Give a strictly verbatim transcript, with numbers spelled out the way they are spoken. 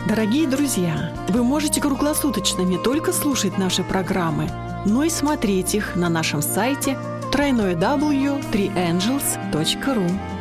Дорогие друзья, вы можете круглосуточно не только слушать наши программы, но и смотреть их на нашем сайте дабл ю дабл ю дабл ю точка три энджелс точка ру.